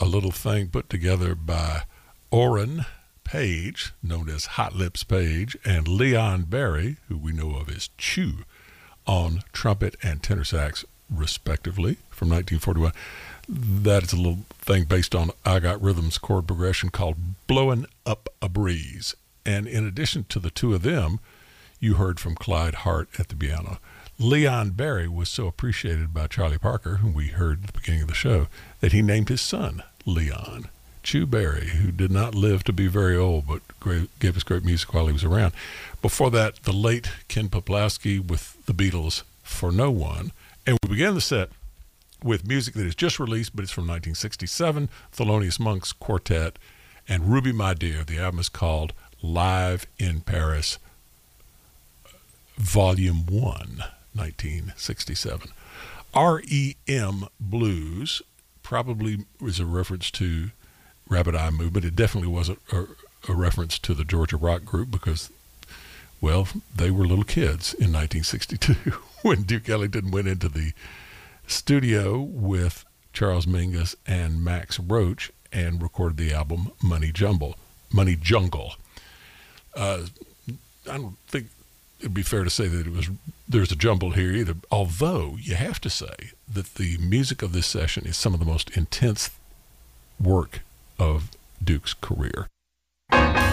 a little thing put together by Orrin Page, known as Hot Lips Page, and Leon Barry, who we know of as Chew, on trumpet and tenor sax, respectively, from 1941. That is a little thing based on I Got Rhythm's chord progression called Blowin' Up a Breeze. And in addition to the two of them, you heard from Clyde Hart at the piano. Leon Barry was so appreciated by Charlie Parker, whom we heard at the beginning of the show, that he named his son Leon. Chew Barry, who did not live to be very old, but gave us great music while he was around. Before that, the late Ken Poplawski with the Beatles, For No One. And we began the set with music that is just released, but it's from 1967, Thelonious Monk's Quartet, and Ruby My Dear. The album is called Live in Paris, Volume 1, 1967. R.E.M. Blues probably was a reference to Rabbit Eye Movement. It definitely wasn't a reference to the Georgia Rock Group because, well, they were little kids in 1962 when Duke Ellington went into the studio with Charles Mingus and Max Roach and recorded the album Money Jungle. I don't think it'd be fair to say that there's a jumble here either, although you have to say that the music of this session is some of the most intense work of Duke's career.